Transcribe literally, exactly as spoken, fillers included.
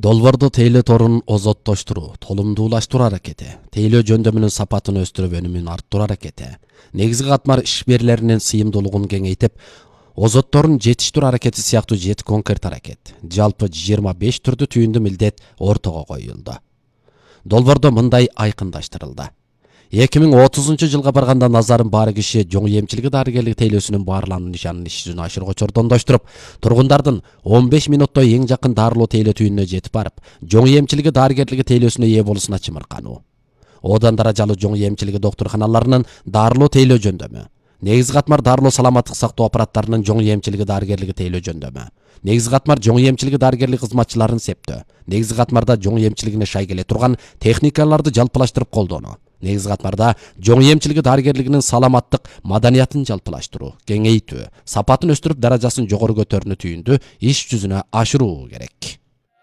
Долбоорду тейлөө торун озоттоштуруу, толумдуулаштыруу аракети, тейлөө жөндөмүнүн сапатын өстүрүп өнүмүн арттыруу аракети, негизги катмар иш берүүлеринин сыйымдуулугун кеңейтип, озотторун жетиштирүү аракети сыяктуу жети конкрет аракет, жалпы жыйырма беш түрдүү түйүндүү милдет ортого коюлду. Долбоордо мындай айкындаштырылды. эки миң отузунчу жылга барганда назарын баары киши жоң эмчилиги дарыгерлиги тейлөөсүнүн баарлануу нишанын иш жүзүнө ашырууга чордондоштуруп, тургундардын он беш мүнөттө эң жакын дарылоо тейлөө түйүнүнө жетип барып, жоң эмчилиги дарыгерлиги тейлөөсүнө ээ болуусуна чымыркануу. Одан даражалуу жоң эмчилиги доктурканаларынын дарылоо тейлөө жөндөмү, негизги катмар дарылоо саламаттык сактоо аппараттарынын жоң эмчилиги дарыгерлиги тейлөө жөндөмү, негизги катмар жоң эмчилиги дарыгерлиги кызматчыларын септөө, негизги катмарда жоң эмчилигине шай келе турган техникаларды жалпылаштырып колдонуу, негизги катмарда жоң эмчилиги дарыгерлигинин саламаттык маданиятын жалпылаштыруу, кеңейтүү, сапатын өстүрүп даражасын жогору көтөрүүнү түйүндүү иш жүзүнө ашыруу керек.